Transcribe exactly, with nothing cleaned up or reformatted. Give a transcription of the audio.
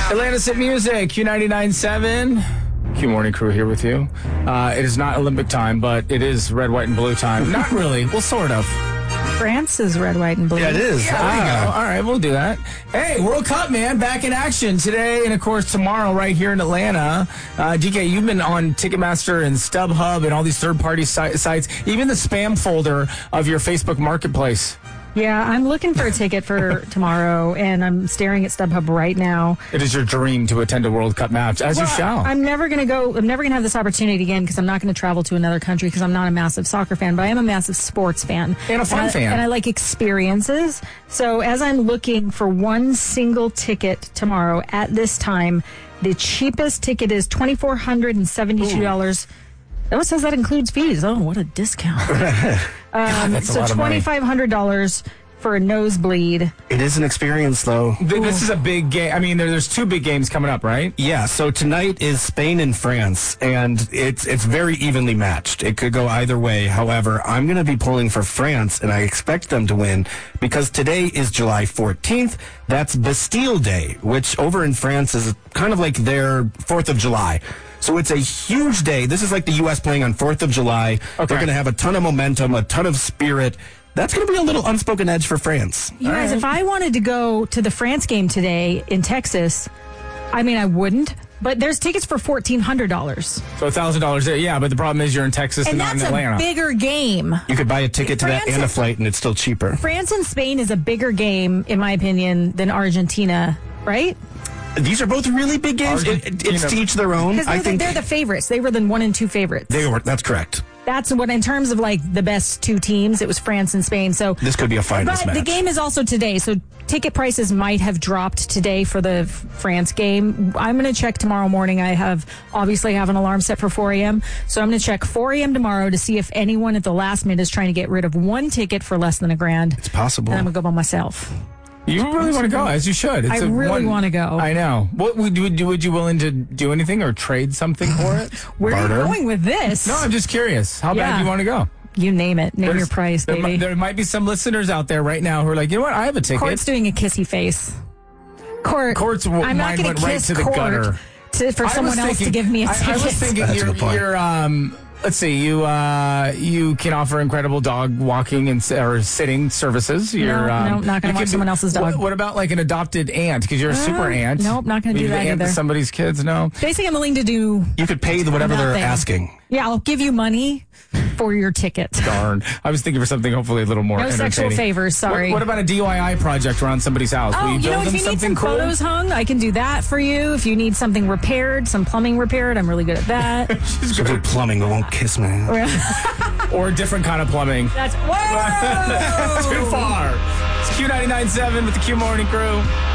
Atlantis at Music, Q ninety-nine point seven. Q Morning Crew here with you. Uh, it is not Olympic time, but it is red, white, and blue time. Not really. Well, sort of. France is red, white, and blue. Yeah, it is. Yeah, there you go. All right, we'll do that. Hey, World Cup, man, back in action today and, of course, tomorrow right here in Atlanta. Uh, D K, you've been on Ticketmaster and StubHub and all these third-party si- sites, even the spam folder of your Facebook Marketplace. Yeah, I'm looking for a ticket for tomorrow, and I'm staring at StubHub right now. It is your dream to attend a World Cup match, as well, you shall. I'm never going to go, I'm never going to have this opportunity again because I'm not going to travel to another country because I'm not a massive soccer fan, but I am a massive sports fan. And a fun and I, fan. And I like experiences. So as I'm looking for one single ticket tomorrow at this time, the cheapest ticket is two thousand four hundred seventy-two dollars. Ooh. Oh, it says that includes fees. Oh, what a discount. God, um, that's a so lot of money. two thousand five hundred dollars for a nosebleed. It is an experience, though. Th- This is a big game. I mean, there, there's two big games coming up, right? Yeah, so tonight is Spain and France, and it's it's very evenly matched. It could go either way. However, I'm going to be pulling for France, and I expect them to win because today is July fourteenth. That's Bastille Day, which over in France is kind of like their fourth of July. So it's a huge day. This is like the U S playing on fourth of July. Okay. They're going to have a ton of momentum, a ton of spirit. That's going to be a little unspoken edge for France. You guys, right. if I wanted to go to the France game today in Texas, I mean, I wouldn't, but there's tickets for fourteen hundred dollars. So one thousand dollars there. Yeah, but the problem is you're in Texas and, And not in that's Atlanta. a bigger game. You could buy a ticket to that France and a is- flight, and it's still cheaper. France and Spain is a bigger game, in my opinion, than Argentina, right? These are both really big games. It, it, it's to each their own. Because I they're, think the, they're the favorites. They were the one and two favorites. they were. That's correct. That's what, in terms of like the best two teams, it was France and Spain. So This could be a finals But match. the game is also today, so ticket prices might have dropped today for the F- France game. I'm going to check tomorrow morning. I have obviously have an alarm set for four a.m., so I'm going to check four a.m. tomorrow to see if anyone at the last minute is trying to get rid of one ticket for less than a grand. It's possible. And I'm going to go by myself. You really want to go, as you should. It's I a really one- want to go. I know. What would you, would you would you willing to do anything or trade something for it? Where Barter? are you going with this? No, I'm just curious. How bad Yeah. do you want to go? You name it. Name There's- your price, there, baby. mi- there might be some listeners out there right now who are like, you know what? I have a ticket. Court's doing a kissy face. Court. Court's w- I'm not mind going went to right kiss to the Court gutter. To, for I someone was else thinking- to give me a I, ticket. I was thinking That's a you're, good point. you're um, let's see, you uh, you can offer incredible dog walking and s- or sitting services. You're, No, um, no, not gonna you watch can- someone else's dog. What, what about like an adopted aunt? Because you're a super aunt. nope, not gonna do Maybe the that aunt to either. somebody's kids. No. Basically, I'm willing to do. You could pay the whatever they're Nothing. asking. Yeah, I'll give you money for your ticket. Darn. I was thinking for something hopefully a little more No sexual entertaining. favors, sorry. What, what about a D I Y project around somebody's house? Will Oh, you you build know, if them you need something some cool? photos hung, I can do that for you. If you need something repaired, some plumbing repaired, I'm really good at that. She'll do plumbing, but won't kiss me. Or a different kind of plumbing. That's whoa! Too far. It's Q ninety-nine point seven with the Q Morning Crew.